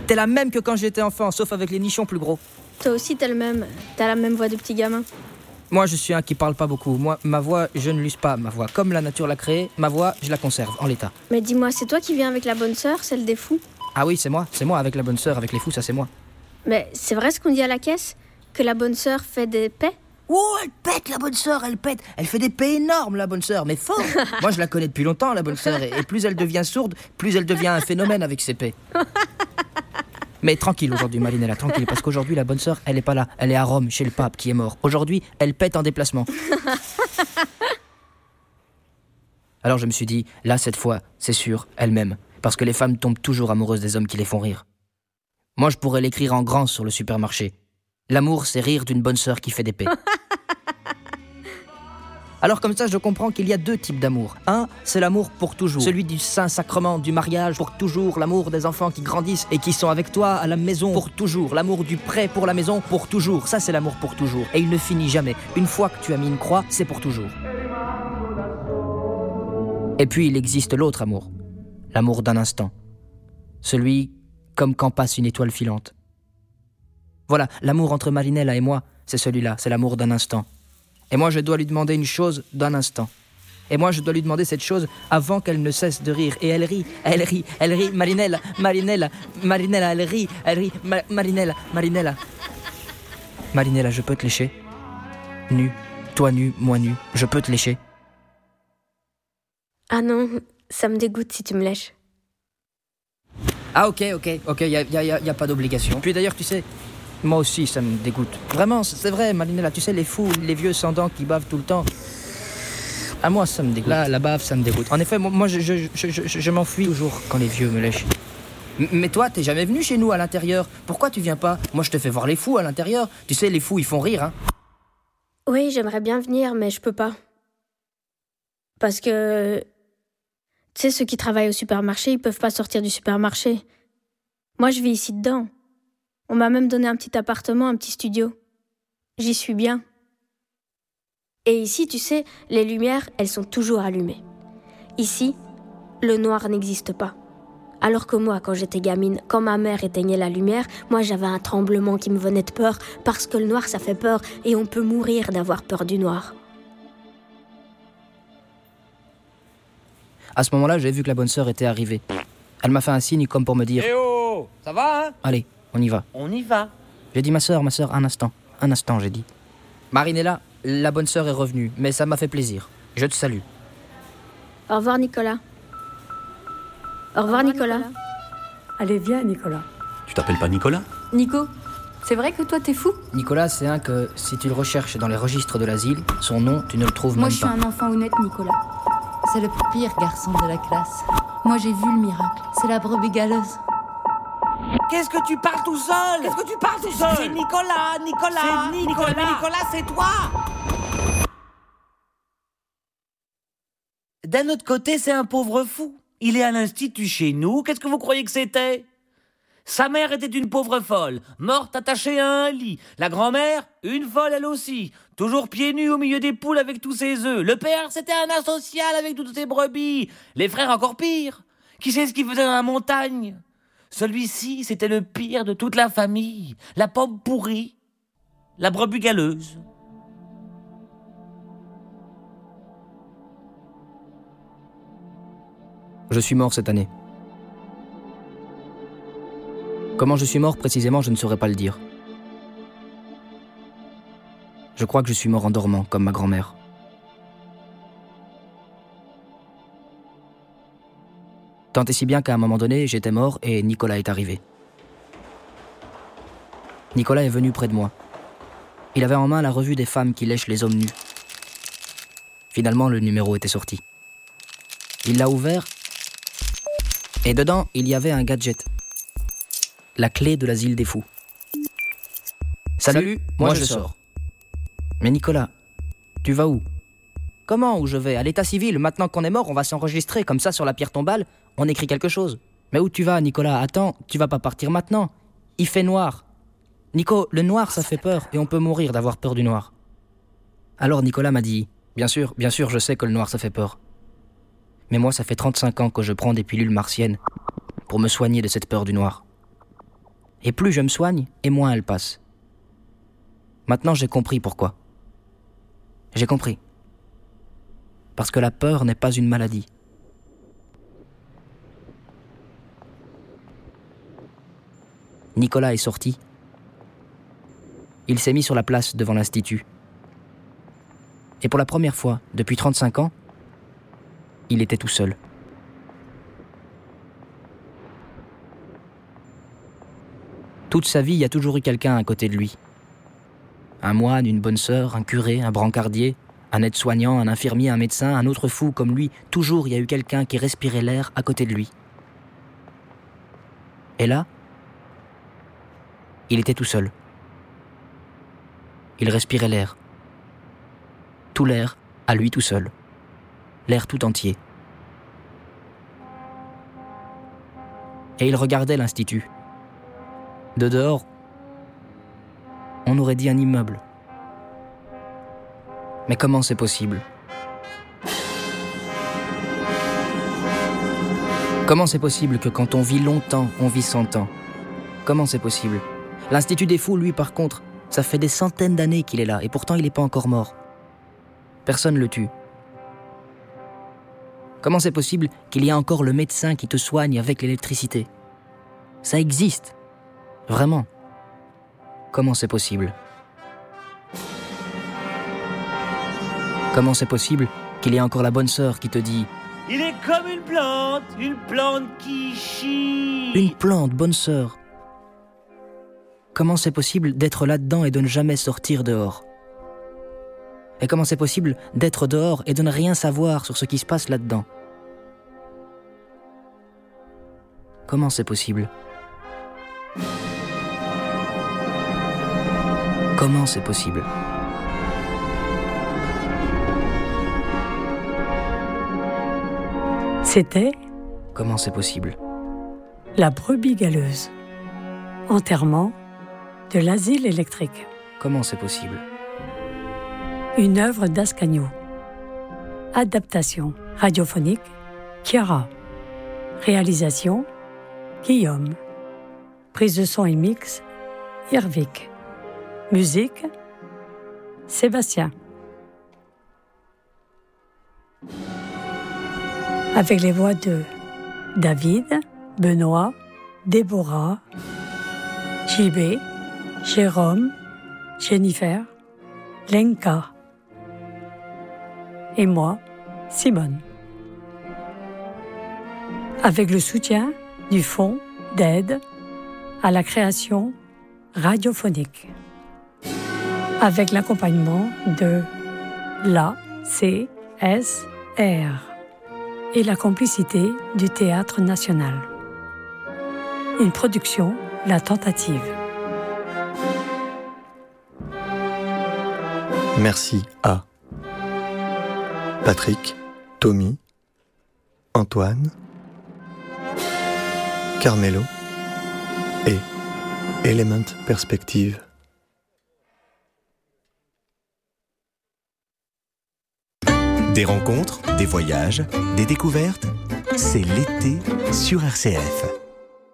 T'es la même que quand j'étais enfant, sauf avec les nichons plus gros. Toi aussi, t'es le même. T'as la même voix de petit gamin. Moi, je suis un qui parle pas beaucoup. Moi, ma voix, je ne l'use pas, ma voix. Comme la nature l'a créée, ma voix, je la conserve en l'état. Mais dis-moi, c'est toi qui viens avec la bonne sœur, celle des fous? Ah oui, c'est moi, avec la bonne sœur, avec les fous, ça c'est moi. Mais c'est vrai ce qu'on dit à la caisse? Que la bonne sœur fait des paix? Oh, elle pète, la bonne sœur, elle pète. Elle fait des paix énormes, la bonne sœur, mais fort. Moi, je la connais depuis longtemps, la bonne sœur, et plus elle devient sourde, plus elle devient un phénomène avec ses paix. Mais tranquille aujourd'hui, Marinella, tranquille, parce qu'aujourd'hui, la bonne sœur, elle est pas là. Elle est à Rome, chez le pape, qui est mort. Aujourd'hui, elle pète en déplacement. Alors je me suis dit, là, cette fois, c'est sûr, elle m'aime. Parce que les femmes tombent toujours amoureuses des hommes qui les font rire. Moi, je pourrais l'écrire en grand sur le supermarché. L'amour, c'est rire d'une bonne sœur qui fait des paix. Alors comme ça, je comprends qu'il y a deux types d'amour. Un, c'est l'amour pour toujours. Celui du Saint-Sacrement, du mariage pour toujours. L'amour des enfants qui grandissent et qui sont avec toi à la maison pour toujours. L'amour du prêt pour la maison pour toujours. Ça, c'est l'amour pour toujours. Et il ne finit jamais. Une fois que tu as mis une croix, c'est pour toujours. Et puis, il existe l'autre amour. L'amour d'un instant. Celui comme quand passe une étoile filante. Voilà, l'amour entre Marinella et moi, c'est celui-là, c'est l'amour d'un instant. Et moi, je dois lui demander une chose d'un instant. Et moi, je dois lui demander cette chose avant qu'elle ne cesse de rire. Et elle rit, Marinella, elle rit, Marinella. Marinella, je peux te lécher? Nu, toi nu, moi nu, je peux te lécher? Ah non, ça me dégoûte si tu me lèches. Ah ok, y a pas d'obligation. Puis d'ailleurs, tu sais, moi aussi, ça me dégoûte. Vraiment, c'est vrai, Marinella, tu sais, les fous, les vieux sans dents qui bavent tout le temps. À moi, ça me dégoûte. Là, la bave, ça me dégoûte. En effet, moi, je m'enfuis toujours quand les vieux me lèchent. Mais toi, t'es jamais venu chez nous à l'intérieur. Pourquoi tu viens pas? Moi, je te fais voir les fous à l'intérieur. Tu sais, les fous, ils font rire, hein. Oui, j'aimerais bien venir, mais je peux pas. Parce que... Tu sais, ceux qui travaillent au supermarché, ils peuvent pas sortir du supermarché. Moi, je vis ici dedans. On m'a même donné un petit appartement, un petit studio. J'y suis bien. Et ici, tu sais, les lumières, elles sont toujours allumées. Ici, le noir n'existe pas. Alors que moi, quand j'étais gamine, quand ma mère éteignait la lumière, moi j'avais un tremblement qui me venait de peur, parce que le noir, ça fait peur, et on peut mourir d'avoir peur du noir. À ce moment-là, j'ai vu que la bonne sœur était arrivée. Elle m'a fait un signe comme pour me dire... Eh oh, ça va, hein? Allez, on y va. On y va. J'ai dit ma sœur, un instant, j'ai dit. Marinella, la bonne sœur est revenue, mais ça m'a fait plaisir. Je te salue. Au revoir, Nicolas. Au revoir, Nicolas. Allez, viens, Nicolas. Tu t'appelles pas Nicolas? Nico, c'est vrai que toi, t'es fou? Nicolas, c'est un que, si tu le recherches dans les registres de l'asile, son nom, tu ne le trouves Moi, même je suis pas. un enfant honnête, Nicolas. C'est le pire garçon de la classe. Moi, j'ai vu le miracle. C'est la brebis galeuse. Qu'est-ce que tu parles tout seul? C'est Nicolas. C'est Nicolas. Mais Nicolas, c'est toi. D'un autre côté, c'est un pauvre fou. Il est à l'institut chez nous. Qu'est-ce que vous croyez que c'était? Sa mère était une pauvre folle, morte attachée à un lit. La grand-mère, une folle elle aussi, toujours pieds nus au milieu des poules avec tous ses œufs. Le père, c'était un asocial avec toutes ses brebis. Les frères, encore pire. Qui sait ce qu'ils faisaient dans la montagne? Celui-ci, c'était le pire de toute la famille. La pomme pourrie, la brebis galeuse. Je suis mort cette année. Comment je suis mort précisément, je ne saurais pas le dire. Je crois que je suis mort en dormant, comme ma grand-mère. Tant et si bien qu'à un moment donné, j'étais mort et Nicolas est arrivé. Nicolas est venu près de moi. Il avait en main la revue des femmes qui lèchent les hommes nus. Finalement, le numéro était sorti. Il l'a ouvert et dedans, il y avait un gadget. La clé de l'asile des fous. Salut, moi je sors. Mais Nicolas, tu vas où? Comment où je vais? À l'état civil, maintenant qu'on est mort, on va s'enregistrer comme ça sur la pierre tombale, on écrit quelque chose. Mais où tu vas, Nicolas? Attends, tu vas pas partir maintenant. Il fait noir. Nico, le noir ça fait peur et on peut mourir d'avoir peur du noir. Alors Nicolas m'a dit, bien sûr, je sais que le noir ça fait peur. Mais moi ça fait 35 ans que je prends des pilules martiennes pour me soigner de cette peur du noir. Et plus je me soigne, et moins elle passe. Maintenant, j'ai compris pourquoi. J'ai compris. Parce que la peur n'est pas une maladie. Nicolas est sorti. Il s'est mis sur la place devant l'Institut. Et pour la première fois, depuis 35 ans, il était tout seul. Toute sa vie, il y a toujours eu quelqu'un à côté de lui. Un moine, une bonne sœur, un curé, un brancardier, un aide-soignant, un infirmier, un médecin, un autre fou comme lui. Toujours, il y a eu quelqu'un qui respirait l'air à côté de lui. Et là, il était tout seul. Il respirait l'air. Tout l'air, à lui tout seul. L'air tout entier. Et il regardait l'Institut. De dehors, on aurait dit un immeuble. Mais comment c'est possible ? Comment c'est possible que quand on vit longtemps, on vit 100 ans ? Comment c'est possible ? L'Institut des fous, lui, par contre, ça fait des centaines d'années qu'il est là, et pourtant il n'est pas encore mort. Personne ne le tue. Comment c'est possible qu'il y ait encore le médecin qui te soigne avec l'électricité ? Ça existe. Vraiment. Comment c'est possible ? Comment c'est possible qu'il y ait encore la bonne sœur qui te dit « Il est comme une plante qui chie !» Une plante, bonne sœur. Comment c'est possible d'être là-dedans et de ne jamais sortir dehors ? Et comment c'est possible d'être dehors et de ne rien savoir sur ce qui se passe là-dedans ? Comment c'est possible ? Comment c'est possible ? C'était Comment c'est possible ? La brebis galeuse. Enterrement de l'asile électrique. Comment c'est possible ? Une œuvre d'Ascanio. Adaptation radiophonique, Chiara. Réalisation, Guillaume. Prise de son et mix, Irvik. Musique, Sébastien. Avec les voix de David, Benoît, Déborah, JB, Jérôme, Jennifer, Lenka et moi, Simone. Avec le soutien du Fonds d'aide à la création radiophonique. Avec l'accompagnement de l'ACSR et la complicité du Théâtre National. Une production, La Tentative. Merci à Patrick, Tommy, Antoine, Carmelo et Element Perspective. Des rencontres, des voyages, des découvertes, c'est l'été sur RCF.